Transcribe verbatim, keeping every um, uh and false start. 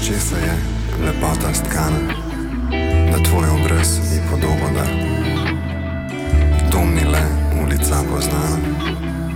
česa je lepota stkana, da tvoj obraz ji podobo da. Dom ni le ulica poznana.